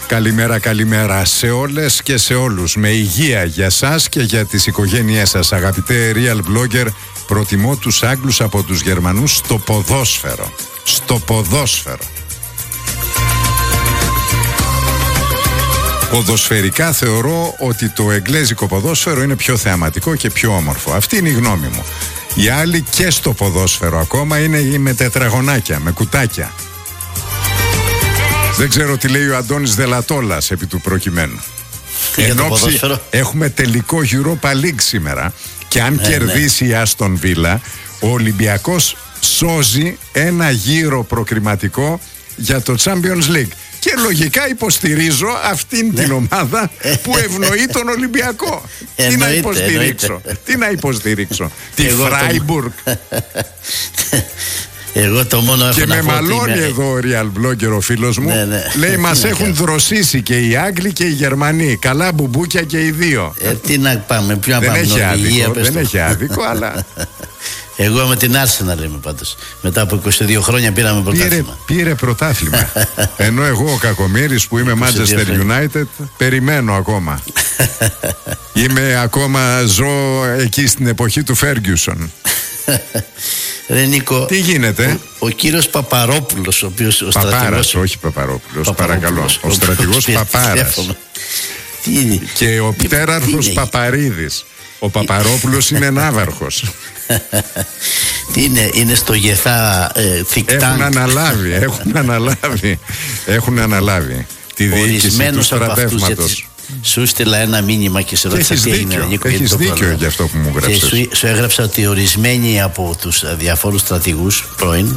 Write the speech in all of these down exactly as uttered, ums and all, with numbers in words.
Καλημέρα, καλημέρα σε όλες και σε όλους. Με υγεία για σας και για τις οικογένειές σας. Αγαπητέ real blogger, προτιμώ τους Άγγλους από τους Γερμανούς στο ποδόσφαιρο. Στο ποδόσφαιρο. Ποδοσφαιρικά θεωρώ ότι το εγγλέζικο ποδόσφαιρο είναι πιο θεαματικό και πιο όμορφο. Αυτή είναι η γνώμη μου. Οι άλλοι και στο ποδόσφαιρο ακόμα είναι με τετραγωνάκια, με κουτάκια. Δεν ξέρω τι λέει ο Αντώνης Δελατόλας επί του προκειμένου. Εν όψη έχουμε τελικό Europa League σήμερα και αν ε, κερδίσει ναι. η Άστον Βίλα, ο Ολυμπιακός σώζει ένα γύρο προκριματικό για το Champions League. Και λογικά υποστηρίζω αυτήν την ομάδα που ευνοεί τον Ολυμπιακό. Τι να υποστηρίξω, τι να υποστηρίξω, τη Φράιμπουργκ. Εγώ το μόνο έχω και να με πω μαλώνει είναι... εδώ ο real blogger ο φίλος μου. Ναι, ναι. Λέει μας έχουν δροσίσει και οι Άγγλοι και οι Γερμανοί. Καλά μπουμπούκια και οι δύο. ε, Τι να πάμε, ποιο να δεν πάμε έχει Νορβηγία, άδικο, δεν έχει άδικο αλλά... Εγώ με την Arsenal είμαι πάντως. Μετά από είκοσι δύο χρόνια πήραμε πρωτάθλημα. Πήρε, πήρε πρωτάθλημα. Ενώ εγώ ο Κακομοίρης που είμαι Manchester United περιμένω ακόμα. Είμαι ακόμα, ζω εκεί στην εποχή του Ferguson. Ρε Νίκο, τι γίνεται? Ο, ο κύριος Παπαρόπουλος, ο οποίος ο Παπάρας, στρατηγός... όχι Παπαρόπουλος, παρακαλώ. Ο στρατηγός Παπάρας. Τι είναι? Και ο πτέραρχος Παπαρίδης. Ο Παπαρόπουλος είναι ναύαρχος. Τι είναι, είναι στο Γεθά ε, θικτάνκ. Έχουν αναλάβει, έχουν αναλάβει. Έχουν αναλάβει τη διοίκηση του στρατεύματος. Σου στείλα ένα μήνυμα και σε ρώτησα τι έγινε, Νίκο. Έχεις δίκιο για αυτό που μου γράψες. Και σου, σου έγραψα ότι ορισμένοι από τους διαφόρους στρατηγούς πρώην,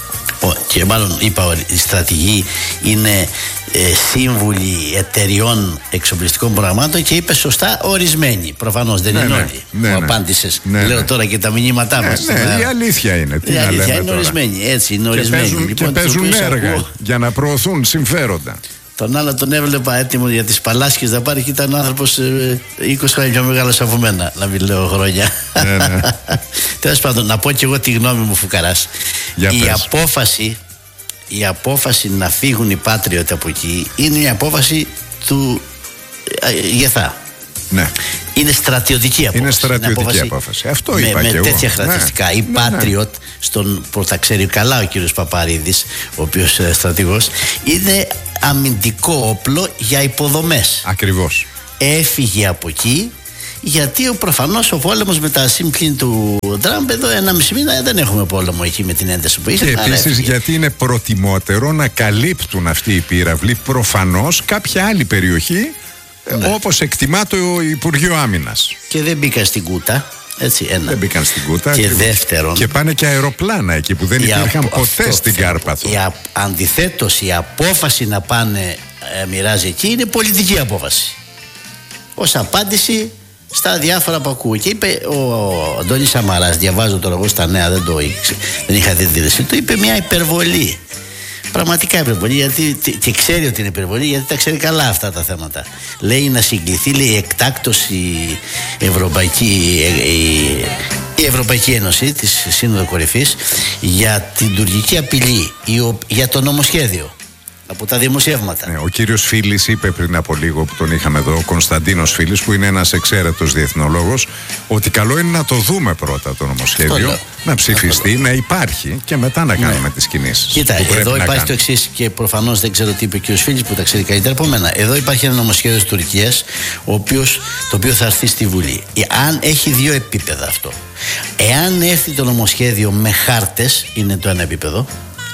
και μάλλον είπα οι στρατηγοί είναι ε, σύμβουλοι εταιριών εξοπλιστικών προγραμμάτων, και είπε σωστά ορισμένοι. Προφανώς δεν ναι, είναι ναι, όλοι. Ναι, μου ναι, απάντησες. Ναι, ναι. Λέω τώρα και τα μηνύματά ναι, μας. Ναι, ναι, η αλήθεια είναι. Τι η να αλήθεια λέμε είναι τώρα. ορισμένοι. Έτσι είναι ορισμένοι. Και παίζουν, λοιπόν, και παίζουν έργα ακούω. Για να προωθούν συμφέροντα. Τον άλλο τον έβλεπα έτοιμο για τις Παλάσκες να πάρει και ήταν άνθρωπος ε, είκοσι χρόνια πιο μεγάλος από μένα, να μην λέω χρόνια. Ναι, ναι. Τέλος πάντων, να πω και εγώ τη γνώμη μου, φουκαράς. Για η πες. απόφαση η απόφαση να φύγουν οι Patriot από εκεί είναι η απόφαση του ε, Γεθά. Ναι. Είναι στρατιωτική απόφαση. Είναι στρατιωτική είναι απόφαση. απόφαση. Αυτό με, είπα με και εγώ. Με τέτοια χαρακτηριστικά. Ναι. Οι ναι, Patriot, ναι. στον, που τα ξέρει καλά ο κύριος Παπαρίδης, ο οποίος είναι στρατηγός, είναι αμυντικό όπλο για υποδομές. Ακριβώς. Έφυγε από εκεί γιατί ο, προφανώς ο πόλεμος με τα σύμπλην του Τραμπ εδώ ένα μισή μήνα δεν έχουμε πόλεμο εκεί με την ένταση που είχε. Και επίσης γιατί είναι προτιμότερο να καλύπτουν αυτοί οι πύραυλοι προφανώς κάποια άλλη περιοχή, ναι. όπως εκτιμά το Υπουργείο Άμυνας. Και δεν μπήκαν στην κούτα. Έτσι, ένα. Δεν μπήκαν στην κούτα. Και, και δεύτερον. Και πάνε και αεροπλάνα εκεί που δεν υπήρχαν απο... ποτέ στην Κάρπαθο. Η α... Αντιθέτως, η απόφαση να πάνε ε, μοιράζει εκεί είναι πολιτική απόφαση. Ως απάντηση στα διάφορα που ακούω. Και είπε ο Αντώνης Σαμαράς, διαβάζω τώρα εγώ στα νέα, δεν το ήξε, δεν είχα δει τη δίδεση του, είπε μια υπερβολή. Πραγματικά υπερβολή, γιατί, και ξέρει ότι είναι υπερβολή, γιατί τα ξέρει καλά αυτά τα θέματα. Λέει να συγκληθεί, λέει, εκτάκτως η Ευρωπαϊκή, η, η Ευρωπαϊκή Ένωση της Σύνοδο Κορυφής για την τουρκική απειλή, για το νομοσχέδιο από τα δημοσιεύματα. Ναι, ο κύριος Φίλης είπε πριν από λίγο που τον είχαμε εδώ, ο Κωνσταντίνος Φίλης, που είναι ένας εξαίρετος διεθνολόγος, ότι καλό είναι να το δούμε πρώτα το νομοσχέδιο, να ψηφιστεί, να υπάρχει και μετά να κάνουμε ναι. τις κινήσεις. Κοίτα, εδώ υπάρχει το εξής, και προφανώς δεν ξέρω τι είπε ο κύριος Φίλης που τα ξέρει καλύτερα από μένα. Εδώ υπάρχει ένα νομοσχέδιο της Τουρκίας, ο οποίος, το οποίο θα έρθει στη Βουλή. Αν έχει δύο επίπεδα αυτό. Εάν έρθει το νομοσχέδιο με χάρτες, είναι το ένα επίπεδο.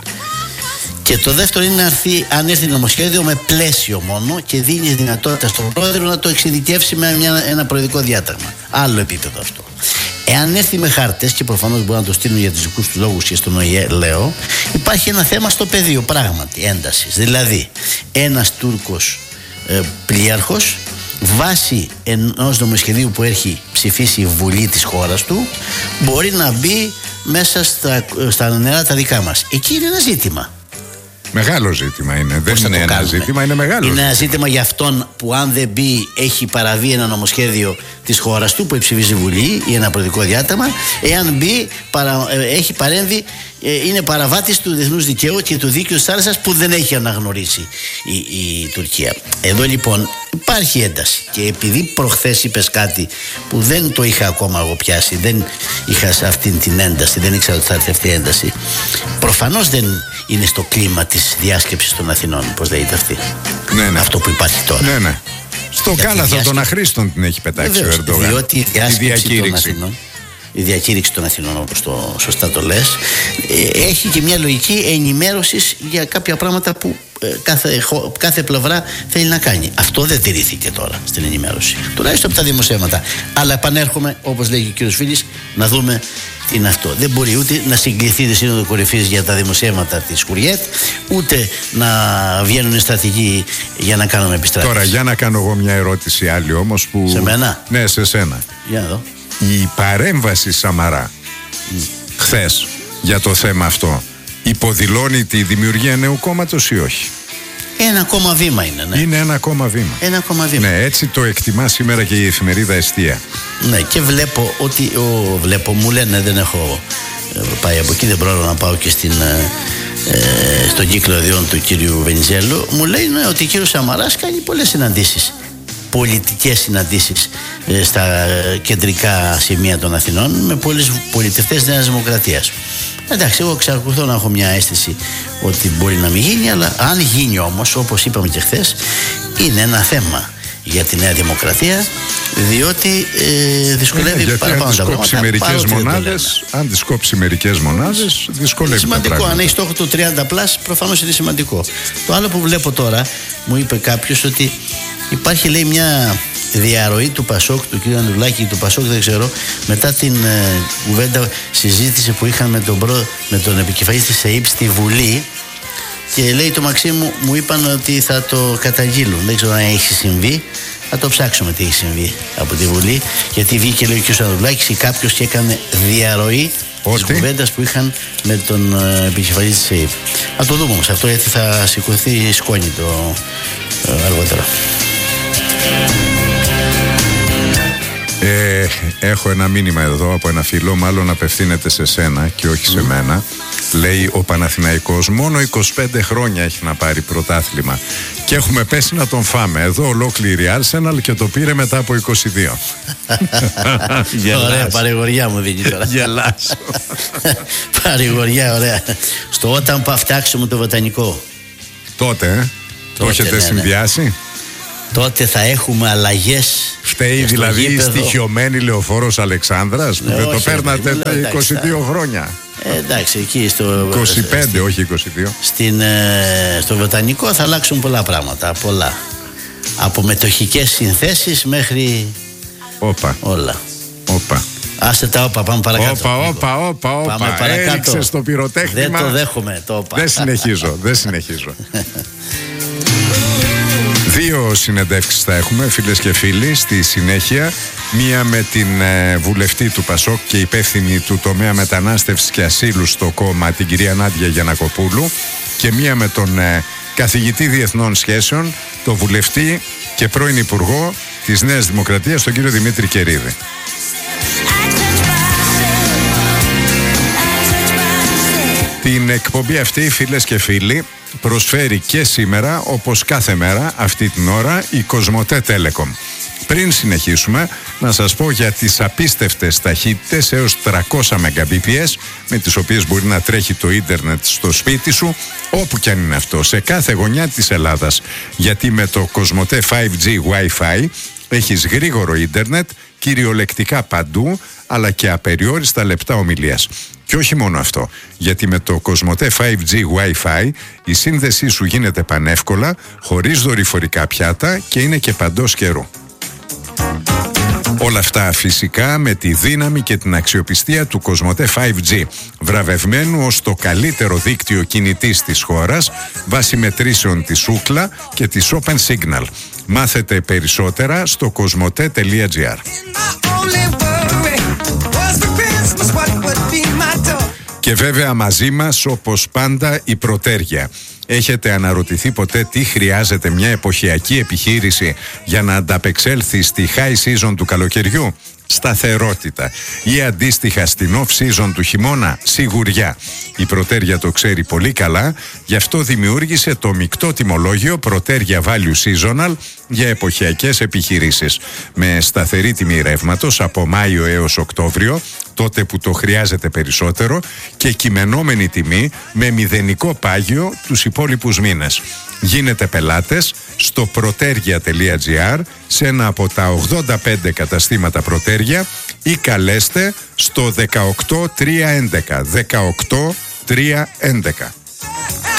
Και το δεύτερο είναι να έρθει, αν έρθει νομοσχέδιο με πλαίσιο μόνο και δίνει δυνατότητα στον πρόεδρο να το εξειδικεύσει με μια, ένα προεδρικό διάταγμα. Άλλο επίπεδο αυτό. Εάν έρθει με χάρτες, και προφανώς μπορεί να το στείλουν για τους δικούς του λόγους και στον ΟΗΕ, λέω, υπάρχει ένα θέμα στο πεδίο πράγματι έντασης. Δηλαδή, ένας Τούρκος ε, πλοίαρχος βάσει ενός νομοσχεδίου που έχει ψηφίσει η Βουλή της χώρας του μπορεί να μπει μέσα στα, στα νερά τα δικά μας. Εκεί είναι ένα ζήτημα. Μεγάλο ζήτημα είναι. Πώς δεν είναι ένα κάνουμε. ζήτημα, είναι μεγάλο. Είναι ζήτημα. ένα ζήτημα για αυτόν που αν δεν μπει έχει παραβεί ένα νομοσχέδιο της χώρας του που ψηφίζει η Βουλή ή ένα προεδρικό διάταγμα. Εάν μπει παρα, έχει παρέμβει, είναι παραβάτης του διεθνούς δικαίου και του δίκαιου της θάλασσας που δεν έχει αναγνωρίσει η, η Τουρκία. Εδώ λοιπόν υπάρχει ένταση και επειδή προχθές είπες κάτι που δεν το είχα ακόμα εγώ πιάσει, δεν είχα σε αυτήν την ένταση, δεν ήξερα ότι θα έρθει αυτή η ένταση. Προφανώς δεν είναι στο κλίμα της διάσκεψης των Αθηνών, πώς λέγεται αυτή. Ναι, ναι. Αυτό που υπάρχει τώρα. Ναι, ναι. Στον κάλαθο διάσκεψη... των αχρήστων την έχει πετάξει Βεβαίως, ο Ερντογάν. Διότι η διάσκεψη των Αθηνών, η διακήρυξη των Αθηνών, όπως το σωστά το λες, έχει και μια λογική ενημέρωσης για κάποια πράγματα που κάθε, κάθε πλευρά θέλει να κάνει. Αυτό δεν τηρήθηκε τώρα στην ενημέρωση, τουλάχιστον από τα δημοσιεύματα. Αλλά επανέρχομαι, όπως λέει και ο κύριος Φίλης, να δούμε τι είναι αυτό. Δεν μπορεί ούτε να συγκληθεί τη Σύνοδο Κορυφής για τα δημοσιεύματα της Χουριέτ, ούτε να βγαίνουν στρατηγοί για να κάνουμε επιστράτευση. Τώρα για να κάνω εγώ μια ερώτηση άλλη όμως που... Σε μένα? Ναι, σε σένα. Για να δω. Η παρέμβαση Σαμαρά mm. χθες για το θέμα αυτό υποδηλώνει τη δημιουργία νέου κόμματος ή όχι? Ένα ακόμα βήμα είναι, ναι. Είναι ένα ακόμα βήμα. Ένα ακόμα βήμα. Ναι, έτσι το εκτιμά σήμερα και η εφημερίδα Εστία. Ναι, και βλέπω ότι. Ο, βλέπω, μου λένε, δεν έχω πάει από εκεί, δεν πρόλαβα να πάω και στην, ε, στον κύκλο ιδιών του κύριου Βενιζέλου. Μου λένε ότι ο κύριος Σαμαράς κάνει πολλές συναντήσεις. Πολιτικές συναντήσεις ε, στα κεντρικά σημεία των Αθηνών με πολλές πολιτευτές Νέας Δημοκρατίας. Εντάξει, εγώ εξακολουθώ να έχω μια αίσθηση ότι μπορεί να μην γίνει, αλλά αν γίνει όμως, όπως είπαμε και χθες, είναι ένα θέμα για τη Νέα Δημοκρατία, διότι ε, δυσκολεύει ναι, παραπάνω τα πράγματα. Αν τις κόψει μερικές μονάδες, δυσκολεύει σημαντικό, τα πράγματα. Αν έχει στόχο το τριάντα πλας, προφανώς είναι σημαντικό. Το άλλο που βλέπω τώρα, μου είπε κάποιος ότι υπάρχει, λέει, μια διαρροή του Πασόκ, του κ. Ανδρουλάκη, του Πασόκ, δεν ξέρω, μετά την ε, κουβέντα συζήτηση που είχαν με τον, προ, με τον επικεφαλής της ΕΥΠ στη Βουλή, και λέει το Μαξίμου, μου είπαν ότι θα το καταγγείλουν. Δεν ξέρω αν έχει συμβεί. Θα το ψάξουμε τι έχει συμβεί από τη Βουλή, γιατί βγήκε, λέει, ο κ. Ανδρουλάκης ή κάποιος και έκανε διαρροή της κουβέντας που είχαν με τον ε, επικεφαλής της ΕΥΠ. Θα το δούμε όμως αυτό, γιατί θα σηκωθεί σκόνη το ε, αργότερα. Ε, έχω ένα μήνυμα εδώ από ένα φίλο, μάλλον απευθύνεται σε σένα και όχι σε μένα. Λέει, ο Παναθηναϊκός μόνο είκοσι πέντε χρόνια έχει να πάρει πρωτάθλημα και έχουμε πέσει να τον φάμε. Εδώ ολόκληρη Arsenal και το πήρε μετά από είκοσι δύο. Ωραία, παρηγοριά μου δίνει τώρα. Γελάσω. Παρηγοριά, ωραία. Στο όταν θα φτιάξουμε το βοτανικό. Τότε, ε? Το έχετε ναι, συνδυάσει? Ναι. Τότε θα έχουμε αλλαγές. Φταίει δηλαδή η στοιχειωμένη Λεωφόρος Αλεξάνδρας που ναι, δεν όχι, το παίρνατε τα είκοσι δύο θα... χρόνια. Ε, εντάξει, εκεί στο είκοσι πέντε, στη, όχι είκοσι δύο. Στην, ε, στο βοτανικό θα αλλάξουν πολλά πράγματα. Πολλά. Από μετοχικές συνθέσεις μέχρι Όπα. όλα. Όπα. Άστε τα όπα, πάμε παρακάτω. Όπα, όπα, όπα, όπα. Πάμε παρακάτω. Έριξες το πυροτέχνημα. Δεν το δέχομαι το όπα. Δεν συνεχίζω, δεν συνεχίζω. Δύο συνεντεύξεις θα έχουμε, φίλες και φίλοι, στη συνέχεια. Μία με την ε, βουλευτή του Πασόκ και υπεύθυνη του τομέα μετανάστευσης και ασύλου στο κόμμα, την κυρία Νάντια Γιαννακοπούλου, και μία με τον ε, καθηγητή διεθνών σχέσεων, τον βουλευτή και πρώην υπουργό της Νέας Δημοκρατίας, τον κύριο Δημήτρη Κερίδη. Την εκπομπή αυτή, φίλες και φίλοι, προσφέρει και σήμερα, όπως κάθε μέρα αυτή την ώρα, η Κοσμοτέ Telecom. Πριν συνεχίσουμε, να σας πω για τις απίστευτες ταχύτητες έως τριακόσια μεγαμπιτ με τις οποίες μπορεί να τρέχει το ίντερνετ στο σπίτι σου, όπου κι αν είναι αυτό, σε κάθε γωνιά της Ελλάδας. Γιατί με το Κοσμοτέ φάιβ τζι Wi-Fi έχεις γρήγορο ίντερνετ, κυριολεκτικά παντού, αλλά και απεριόριστα λεπτά ομιλίας. Και όχι μόνο αυτό, γιατί με το Κοσμοτέ φάιβ τζι Wi-Fi η σύνδεσή σου γίνεται πανεύκολα, χωρίς δορυφορικά πιάτα και είναι και παντός καιρού. Όλα αυτά φυσικά με τη δύναμη και την αξιοπιστία του Κοσμοτέ φάιβ τζι, βραβευμένου ως το καλύτερο δίκτυο κινητής της χώρας, βάσει μετρήσεων της Ookla και της Open Signal. Μάθετε περισσότερα στο κοσμοτέ τελεία τζι άρ. Και βέβαια μαζί μας όπως πάντα η Πρωτέρια. Έχετε αναρωτηθεί ποτέ τι χρειάζεται μια εποχιακή επιχείρηση για να ανταπεξέλθει στη high season του καλοκαιριού? Σταθερότητα. Ή αντίστοιχα στην off season του χειμώνα? Σιγουριά. Η Πρωτέρια το ξέρει πολύ καλά, γι' αυτό δημιούργησε το μεικτό τιμολόγιο Πρωτέρια Value Seasonal για εποχιακές επιχειρήσεις. Με σταθερή τιμή ρεύματος από Μάιο έως Οκτώβριο, τότε που το χρειάζεται περισσότερο, και κειμενόμενη τιμή με μηδενικό πάγιο τους υπόλοιπους μήνες. Γίνετε πελάτες στο protergia τελεία gr, σε ένα από τα ογδόντα πέντε καταστήματα Πρωτέρια, ή καλέστε στο δεκαοκτώ τριακόσια έντεκα. δεκαοκτώ τριακόσια έντεκα.